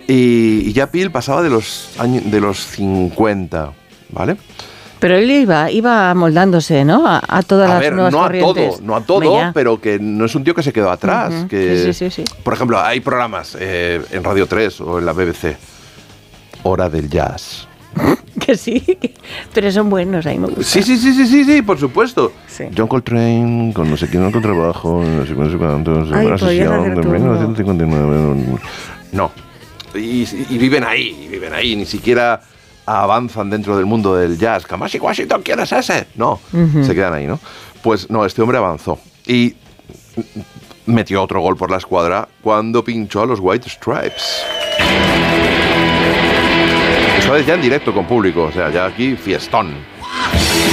Y ya Peel pasaba de los 50, ¿vale? Pero él iba moldándose, ¿no? A todas las nuevas corrientes. No a todo, pero que no es un tío que se quedó atrás. Uh-huh. Que, sí. Por ejemplo, hay programas en Radio 3 o en la BBC. Hora del jazz. Que sí, pero son buenos, ahí me gusta. Sí, por supuesto. Sí. John Coltrane, con no sé quién, con trabajo, no sé cuántos, una sesión de 1959. No. Y viven ahí, ni siquiera avanzan dentro del mundo del jazz. Kamasi Washington, ¿quién es ese? No, se quedan ahí, ¿no? Pues no, este hombre avanzó y metió otro gol por la escuadra cuando pinchó a los White Stripes. Esta vez ya en directo con público, o sea, ya aquí fiestón.